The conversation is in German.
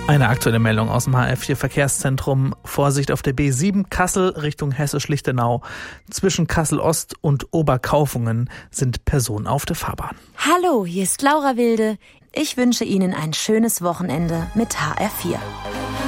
Eine aktuelle Meldung aus dem HR4 Verkehrszentrum. Vorsicht auf der B7 Kassel Richtung Hessisch-Lichtenau. Zwischen Kassel-Ost und Oberkaufungen sind Personen auf der Fahrbahn. Hallo, hier ist Laura Wilde. Ich wünsche Ihnen ein schönes Wochenende mit HR4.